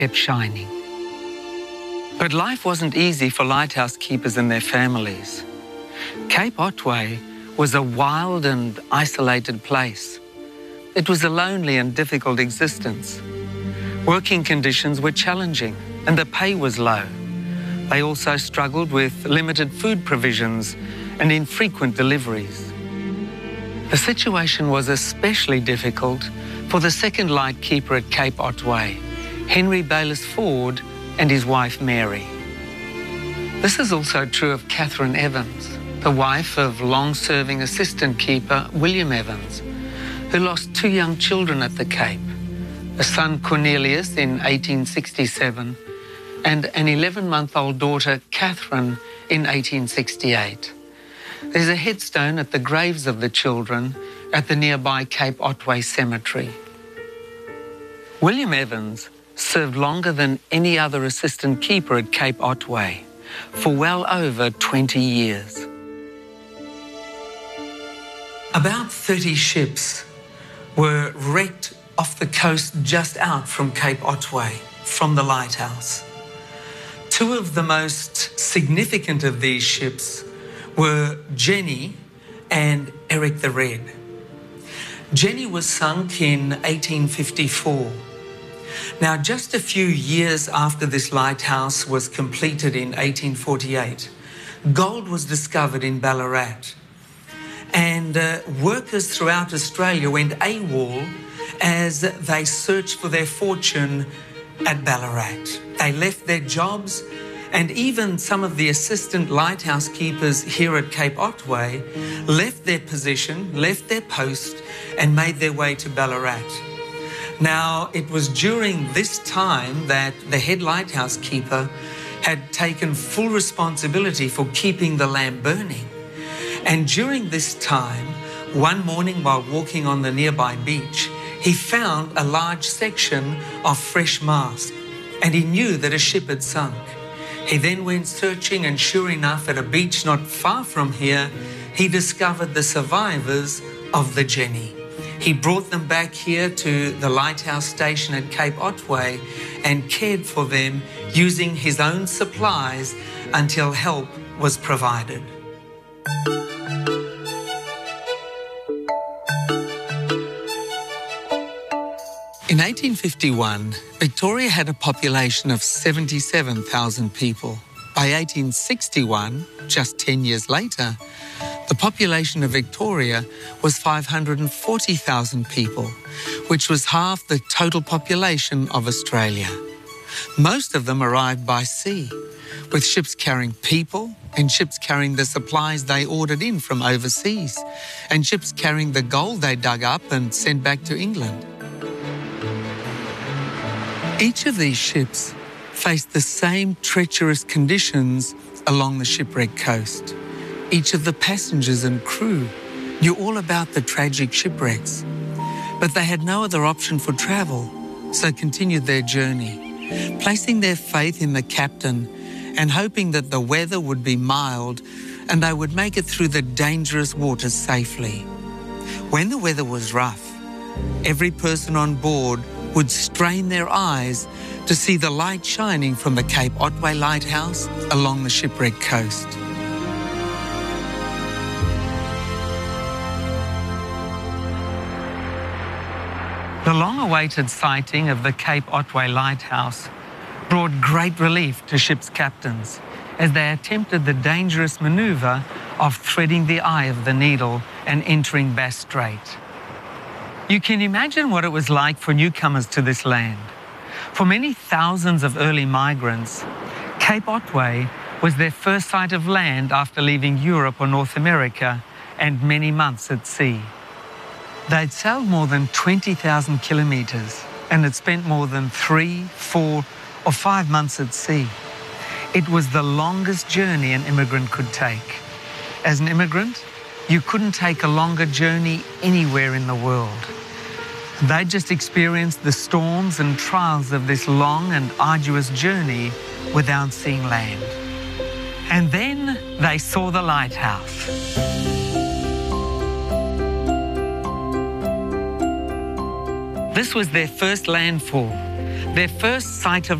kept shining. But life wasn't easy for lighthouse keepers and their families. Cape Otway was a wild and isolated place. It was a lonely and difficult existence. Working conditions were challenging and the pay was low. They also struggled with limited food provisions and infrequent deliveries. The situation was especially difficult for the second lightkeeper at Cape Otway, Henry Bayliss Ford, and his wife Mary. This is also true of Catherine Evans, the wife of long-serving assistant keeper William Evans, who lost 2 young children at the Cape, a son Cornelius in 1867 and an 11-month-old daughter Catherine in 1868. There's a headstone at the graves of the children at the nearby Cape Otway Cemetery. William Evans served longer than any other assistant keeper at Cape Otway, for well over 20 years. About 30 ships were wrecked off the coast just out from Cape Otway, from the lighthouse. 2 of the most significant of these ships were Jenny and Eric the Red. Jenny was sunk in 1854. Now, just a few years after this lighthouse was completed in 1848, gold was discovered in Ballarat. And workers throughout Australia went AWOL as they searched for their fortune at Ballarat. They left their jobs, and even some of the assistant lighthouse keepers here at Cape Otway left their position, left their post, and made their way to Ballarat. Now, it was during this time that the head lighthouse keeper had taken full responsibility for keeping the lamp burning. And during this time, one morning while walking on the nearby beach, he found a large section of fresh mast, and he knew that a ship had sunk. He then went searching, and sure enough, at a beach not far from here, he discovered the survivors of the Jenny. He brought them back here to the lighthouse station at Cape Otway and cared for them using his own supplies until help was provided. In 1851, Victoria had a population of 77,000 people. By 1861, just 10 years later, the population of Victoria was 540,000 people, which was half the total population of Australia. Most of them arrived by sea, with ships carrying people and ships carrying the supplies they ordered in from overseas, and ships carrying the gold they dug up and sent back to England. Each of these ships faced the same treacherous conditions along the shipwrecked coast. Each of the passengers and crew knew all about the tragic shipwrecks, but they had no other option for travel, so continued their journey, placing their faith in the captain and hoping that the weather would be mild and they would make it through the dangerous waters safely. When the weather was rough, every person on board would strain their eyes to see the light shining from the Cape Otway Lighthouse along the shipwrecked coast. The long-awaited sighting of the Cape Otway Lighthouse brought great relief to ships' captains as they attempted the dangerous manoeuvre of threading the eye of the needle and entering Bass Strait. You can imagine what it was like for newcomers to this land. For many thousands of early migrants, Cape Otway was their first sight of land after leaving Europe or North America and many months at sea. They'd sailed more than 20,000 kilometres and had spent more than 3, 4 or 5 months at sea. It was the longest journey an immigrant could take. As an immigrant, you couldn't take a longer journey anywhere in the world. They just experienced the storms and trials of this long and arduous journey without seeing land. And then they saw the lighthouse. This was their first landfall. Their first sight of